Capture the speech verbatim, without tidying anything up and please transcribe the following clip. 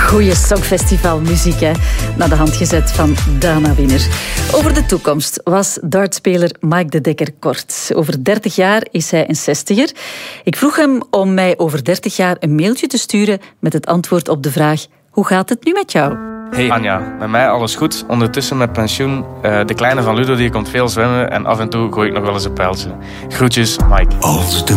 Goeie Songfestivalmuziek, hè. Naar de hand gezet van Dana Winner. Over de toekomst was dartspeler Mike de Dekker kort. Over dertig jaar is hij een zestiger. Ik vroeg hem om mij over dertig jaar een mailtje te sturen met het antwoord op de vraag: hoe gaat het nu met jou? Hey Anja, met mij alles goed. Ondertussen met pensioen. Uh, de kleine van Ludo die komt veel zwemmen en af en toe gooi ik nog wel eens een pijltje. Groetjes, Mike. Als de